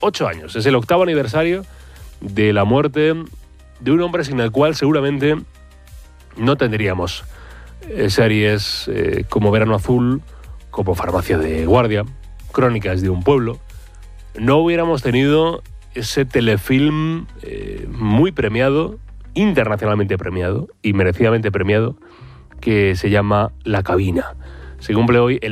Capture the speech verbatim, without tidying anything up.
Ocho años. Es el octavo aniversario de la muerte de un hombre sin el cual seguramente no tendríamos eh, series eh, como Verano Azul, como Farmacia de Guardia, Crónicas de un pueblo. No hubiéramos tenido ese telefilm eh, muy premiado, internacionalmente premiado y merecidamente premiado, que se llama La Cabina. Se cumple hoy el